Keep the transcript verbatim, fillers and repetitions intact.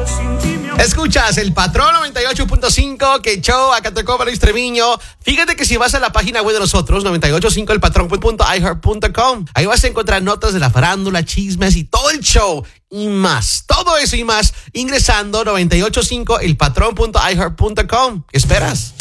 Escuchas el Patrón noventa y ocho punto cinco, que show, acá te cobra Luis Treviño. Fíjate que si vas a la página web de nosotros, noventa y ocho punto cinco el patrón punto i heart punto com, ahí vas a encontrar notas de la farándula, chismes y todo el show y más. Todo eso y más ingresando noventa y ocho punto cinco el patrón punto i heart punto com. ¿Qué esperas?